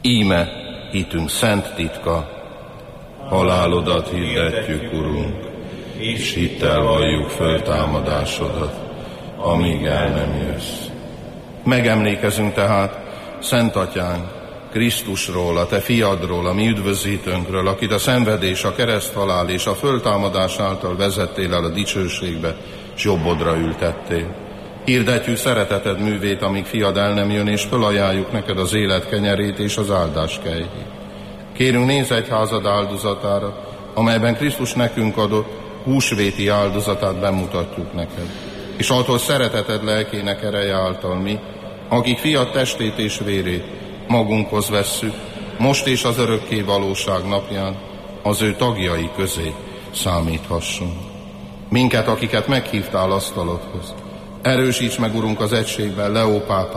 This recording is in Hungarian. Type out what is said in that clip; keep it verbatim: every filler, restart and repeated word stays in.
Íme hitünk szent titka, halálodat hirdetjük, Urunk, és hittel valljuk föltámadásodat, amíg el nem jössz. Megemlékezünk tehát Szent Atyánk, Krisztusról, a Te fiadról, a mi üdvözítőnkről, akit a szenvedés, a kereszthalál és a föltámadás által vezettél el a dicsőségbe, s jobbodra ültettél. Hirdetjük szereteted művét, amíg fiad el nem jön, és fölajánljuk neked az élet kenyerét és az áldás kejhét. Kérünk, nézz egyházad áldozatára, amelyben Krisztus nekünk adott húsvéti áldozatát bemutatjuk neked. És attól szereteted lelkének ereje által mi, akik fiad testét és vérét magunkhoz vesszük, most és az örökké valóság napján az ő tagjai közé számíthassunk. Minket, akiket meghívtál asztalodhoz, erősíts meg, Urunk, az egységben Leó pápát,